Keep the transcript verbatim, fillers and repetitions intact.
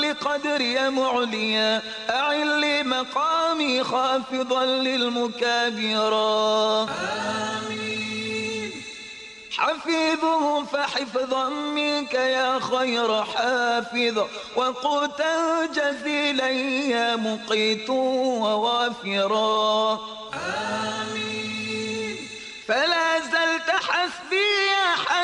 لقدري معليا أعل لي مقامي خافضا للمكابرا آمين. حفيظه فحفظا منك يا خير حافظ وقوتا جزيلا يا مقيت ووافرا آمين.